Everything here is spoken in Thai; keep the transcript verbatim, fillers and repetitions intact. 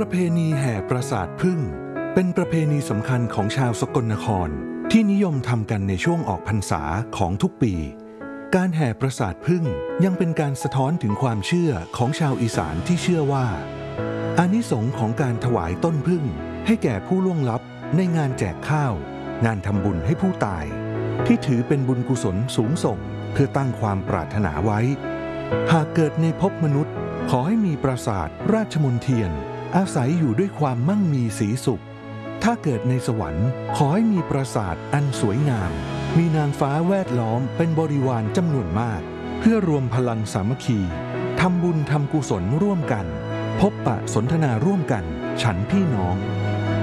ประเพณีแห่ปราสาทผึ้งเป็นประเพณีสำคัญของชาวสกลนครที่นิยมทำกันในช่วงออกพรรษาของทุกปีการแห่ปราสาทผึ้งยังเป็นการสะท้อนถึงความเชื่อของชาวอีสานที่เชื่อว่าอานิสงส์ของการถวายต้นผึ้งให้แก่ผู้ล่วงลับในงานแจกข้าวงานทำบุญให้ผู้ตายที่ถือเป็นบุญกุศลสูงส่งเพื่อตั้งความปรารถนาไว้หากเกิดในภพมนุษย์ขอให้มีปราสาทราชมนเทียนอาศัยอยู่ด้วยความมั่งมีสีสุขถ้าเกิดในสวรรค์ขอให้มีปราสาทอันสวยงามมีนางฟ้าแวดล้อมเป็นบริวารจำนวนมากเพื่อรวมพลังสามัคคีทำบุญทำกุศลร่วมกันพบปะสนทนาร่วมกันฉันพี่น้อง